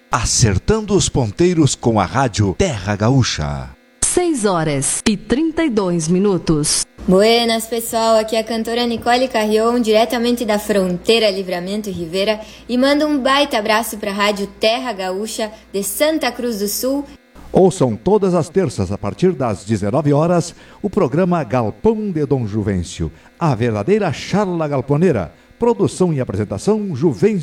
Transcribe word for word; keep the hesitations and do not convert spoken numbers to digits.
Acertando os ponteiros com a rádio Terra Gaúcha. seis horas e trinta e dois minutos. Buenas, pessoal. Aqui é a cantora Nicole Carrion, diretamente da fronteira Livramento e Rivera, e manda um baita abraço para a rádio Terra Gaúcha de Santa Cruz do Sul. Ouçam todas as terças, a partir das dezenove horas, o programa Galpão de Dom Juvencio, a verdadeira charla galponeira. Produção e apresentação, Juvencio